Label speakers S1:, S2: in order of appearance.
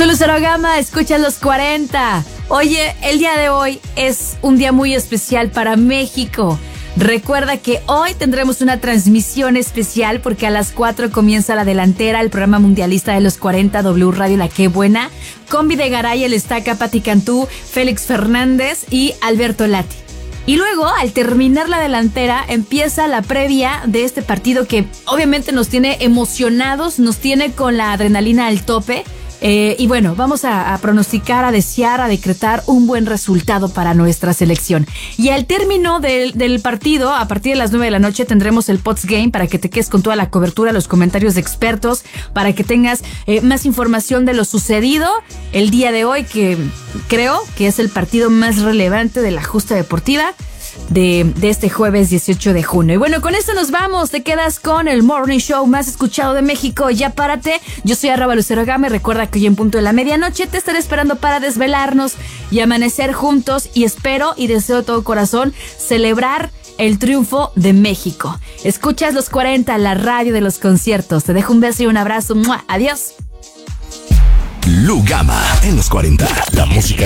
S1: Soy Lucero Gama, escucha los 40. Oye, el día de hoy es un día muy especial para México. Recuerda que hoy tendremos una transmisión especial porque a las 4 comienza La Delantera, el programa mundialista de los 40 W Radio La Qué Buena, con Videgaray, El Estaca, Pati Cantú, Félix Fernández y Alberto Lati. Y luego, al terminar La Delantera, empieza la previa de este partido que obviamente nos tiene emocionados, nos tiene con la adrenalina al tope. Y bueno, vamos a pronosticar, a desear, a decretar un buen resultado para nuestra selección. Y al término del partido, a partir de las 9 de la noche, tendremos el Pots Game para que te quedes con toda la cobertura, los comentarios de expertos, para que tengas más información de lo sucedido el día de hoy, que creo que es el partido más relevante de la justa deportiva de este jueves 18 de junio. Y bueno, con esto nos vamos. Te quedas con el morning show más escuchado de México. Ya párate. Yo soy @LuceroGama. Recuerda que hoy en punto de la medianoche te estaré esperando para desvelarnos y amanecer juntos. Y espero y deseo de todo corazón celebrar el triunfo de México. Escuchas los 40, la radio de los conciertos. Te dejo un beso y un abrazo. ¡Mua! Adiós.
S2: Lu Gama en los 40. La música